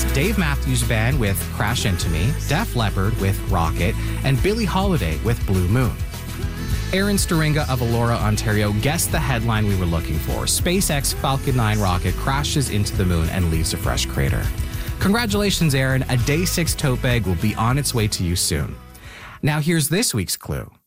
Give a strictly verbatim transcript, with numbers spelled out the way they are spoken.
Dave Matthews Band with Crash Into Me, Def Leppard with Rocket, and Billie Holiday with Blue Moon. Aaron Staringa of Elora, Ontario guessed the headline we were looking for. SpaceX Falcon nine rocket crashes into the moon and leaves a fresh crater. Congratulations, Aaron. A day six tote bag will be on its way to you soon. Now here's this week's clue.